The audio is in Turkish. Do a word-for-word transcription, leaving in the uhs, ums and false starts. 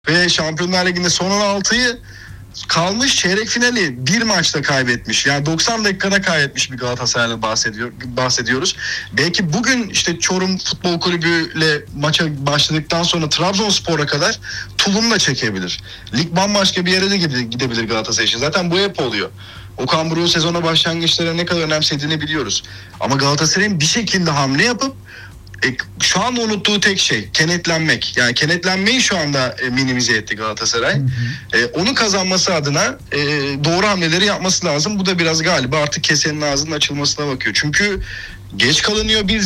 Ve Şampiyonlar Ligi'nde son on altıyı kalmış, çeyrek finali bir maçta kaybetmiş. Yani doksan dakikada kaybetmiş bir Galatasaray'la bahsediyor, bahsediyoruz. Belki bugün işte Çorum Futbol Kulübü'yle maça başladıktan sonra Trabzonspor'a kadar tulumla çekebilir. Lig bambaşka bir yere de gidebilir Galatasaray için. Zaten bu hep oluyor. Okan Buruk'un sezona başlangıçlara ne kadar önemsediğini biliyoruz. Ama Galatasaray'ın bir şekilde hamle yapıp E, şu anda unuttuğu tek şey kenetlenmek. Yani kenetlenmeyi şu anda e, minimize etti Galatasaray. Hı hı. E, onu kazanması adına e, doğru hamleleri yapması lazım. Bu da biraz galiba artık kesenin ağzının açılmasına bakıyor. Çünkü geç kalınıyor bir